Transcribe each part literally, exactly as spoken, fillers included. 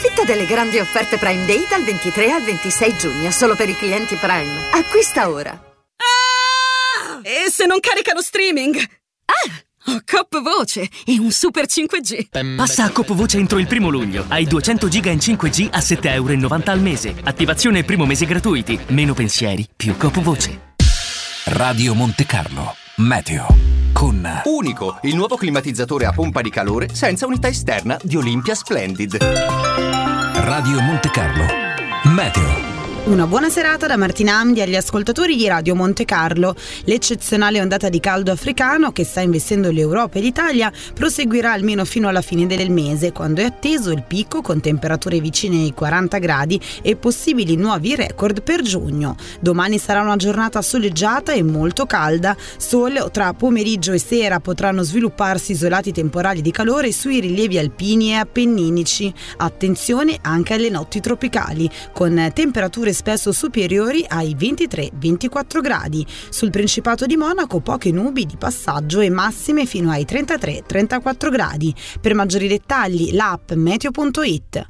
Approfitta delle grandi offerte Prime Day dal ventitré al ventisei giugno, solo per i clienti Prime. Acquista ora. Ah! E se non caricano streaming? Ah! Ho Coop Voce e un super cinque G. Passa a Coop Voce entro il primo luglio. Hai duecento giga in cinque G a sette virgola novanta euro al mese. Attivazione e primo mese gratuiti. Meno pensieri, più Coop Voce. Radio Monte Carlo. Meteo. Con Unico, il nuovo climatizzatore a pompa di calore senza unità esterna di Olympia Splendid. Radio Monte Carlo. Meteo. Una buona serata da Martina Amdi agli ascoltatori di Radio Monte Carlo. L'eccezionale ondata di caldo africano che sta investendo l'Europa e l'Italia proseguirà almeno fino alla fine del mese, quando è atteso il picco con temperature vicine ai quaranta gradi e possibili nuovi record per giugno. Domani sarà una giornata soleggiata e molto calda. Solo tra pomeriggio e sera potranno svilupparsi isolati temporali di calore sui rilievi alpini e appenninici. Attenzione anche alle notti tropicali, con temperature spesso superiori ai ventitré ventiquattro gradi. Sul Principato di Monaco poche nubi di passaggio e massime fino ai trentatré trentaquattro gradi. Per maggiori dettagli l'app meteo punto it.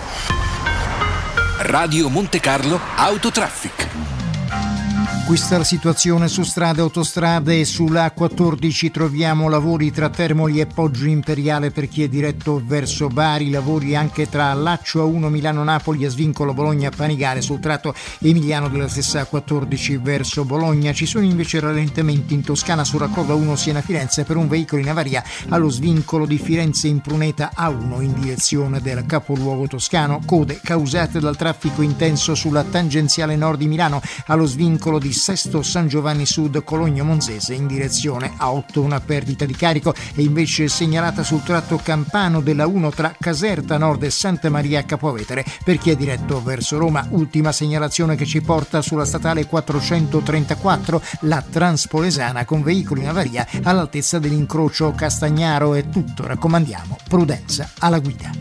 Radio Monte Carlo Autotraffic. Questa è la situazione su strade e autostrade. Sulla A quattordici troviamo lavori tra Termoli e Poggio Imperiale per chi è diretto verso Bari, lavori anche tra Laccio A uno Milano-Napoli e Svincolo Bologna-Panigale sul tratto emiliano della stessa A quattordici verso Bologna. Ci sono invece rallentamenti in Toscana sul raccordo A uno Siena-Firenze per un veicolo in avaria allo svincolo di Firenze in Pruneta A uno in direzione del capoluogo toscano. Code causate dal traffico intenso sulla tangenziale nord di Milano allo svincolo di Sesto San Giovanni Sud Cologno Monzese in direzione A otto. Una perdita di carico è invece segnalata sul tratto campano della uno tra Caserta Nord e Santa Maria Capovetere per chi è diretto verso Roma. Ultima segnalazione che ci porta sulla statale quattrocentotrentaquattro, la Transpolesana, con veicoli in avaria all'altezza dell'incrocio Castagnaro. È tutto, raccomandiamo prudenza alla guida.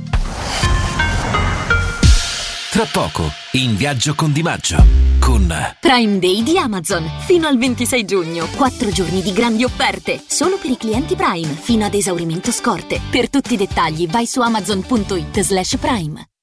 Tra poco, in viaggio con Di Maggio. Con Prime Day di Amazon. Fino al ventisei giugno. quattro giorni di grandi offerte. Solo per i clienti Prime. Fino ad esaurimento scorte. Per tutti i dettagli vai su amazon punto it slash prime.